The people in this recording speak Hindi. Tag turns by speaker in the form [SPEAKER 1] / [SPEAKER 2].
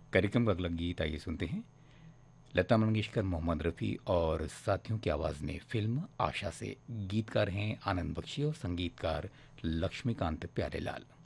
[SPEAKER 1] कार्यक्रम का अगला गीत आइए सुनते हैं। लता मंगेशकर, मोहम्मद रफ़ी और साथियों की आवाज़ में फिल्म आशा से। गीतकार हैं आनंद बख्शी और संगीतकार लक्ष्मीकांत प्यारेलाल।